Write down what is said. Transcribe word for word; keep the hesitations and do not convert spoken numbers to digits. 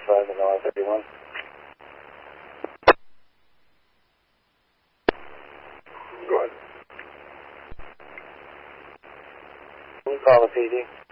five and R thirty-one. Go ahead. Can we call the P D?